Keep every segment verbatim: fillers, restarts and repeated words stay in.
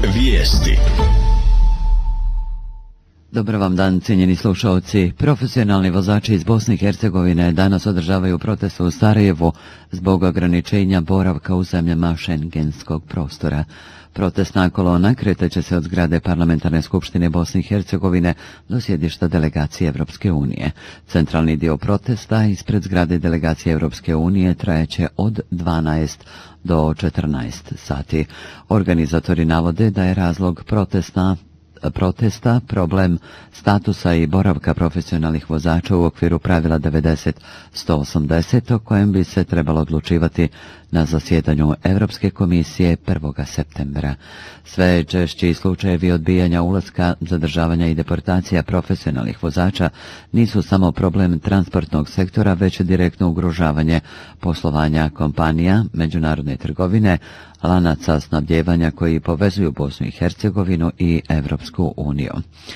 Vijesti. Dobar vam dan, cijenjeni slušalci. Profesionalni vozači iz Bosne i Hercegovine danas održavaju protest u Sarajevu zbog ograničenja boravka u zemljama šengenskog prostora. Protestna kolona kreće se od zgrade Parlamentarne skupštine Bosne i Hercegovine do sjedišta delegacije Evropske unije. Centralni dio protesta ispred zgrade delegacije Evropske unije trajeće od dvanaest do četrnaest sati. Organizatori navode da je razlog protesta protesta problem statusa i boravka profesionalnih vozača u okviru pravila devedeset sto osamdeset o kojem bi se trebalo odlučivati na zasjedanju Europske komisije prvog septembra. Sve češći slučajevi odbijanja ulaska, zadržavanja i deportacija profesionalnih vozača nisu samo problem transportnog sektora, već direktno ugrožavanje poslovanja kompanija, međunarodne trgovine, lanaca snabdijevanja koji povezuju Bosnu i Hercegovinu i Europsku uniju.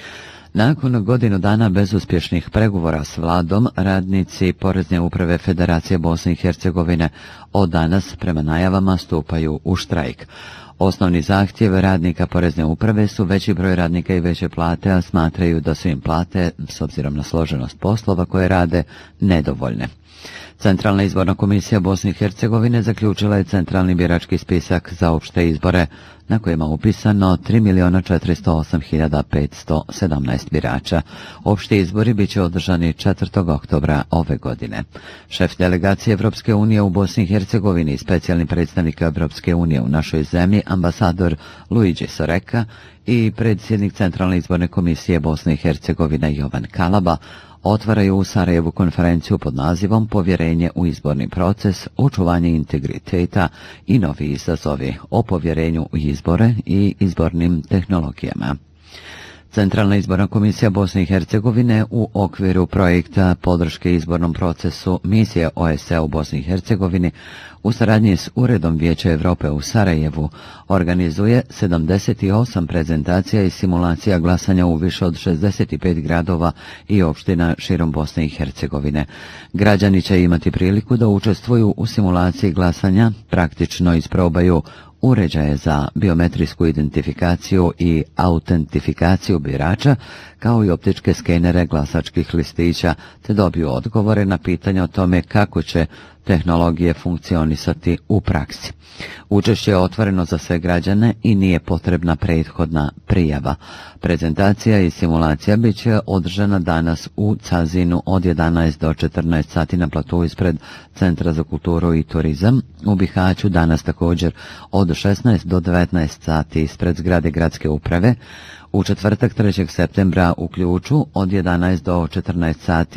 Nakon godinu dana bezuspješnih pregovora s vladom, radnici Porezne uprave Federacije Bosne i Hercegovine od danas prema najavama stupaju u štrajk. Osnovni zahtjev radnika Porezne uprave su veći broj radnika i veće plate, a smatraju da su im plate, s obzirom na složenost poslova koje rade, nedovoljne. Centralna izborna komisija Bosne i Hercegovine zaključila je centralni birački spisak za opšte izbore, na kojima upisano tri milijuna četiristo osam hiljada petsto sedamnaest birača. Opšti izbori bit će održani četvrtog oktobra ove godine. Šef delegacije Evropske unije u Bosni i Hercegovini i specijalni predstavnik Evropske unije u našoj zemlji, ambasador Luigi Soreka, i predsjednik Centralne izborne komisije Bosne i Hercegovine Jovan Kalaba otvaraju u Sarajevu konferenciju pod nazivom Povjerenje u izborni proces, očuvanje integriteta i novi izazovi o povjerenju u izbore i izbornim tehnologijama. Centralna izborna komisija Bosne i Hercegovine u okviru projekta podrške izbornom procesu misije O S C E u Bosni i Hercegovini u saradnji s Uredom Vijeća Europe u Sarajevu organizuje sedamdeset osam prezentacija i simulacija glasanja u više od šezdeset pet gradova i opština širom Bosne i Hercegovine. Građani će imati priliku da učestvuju u simulaciji glasanja, praktično isprobaju uređaje za biometrijsku identifikaciju i autentifikaciju birača, kao i optičke skenere glasačkih listića, te dobiju odgovore na pitanja o tome kako će tehnologije funkcionisati u praksi. Učešće je otvoreno za sve građane i nije potrebna prethodna prijava. Prezentacija i simulacija bit će održana danas u Cazinu od jedanaest do četrnaest sati na platu ispred Centra za kulturu i turizam, u Bihaću danas također od šesnaest do devetnaest sati ispred zgrade gradske uprave, u četvrtak trećeg septembra u Ključu od jedanaest do četrnaest sati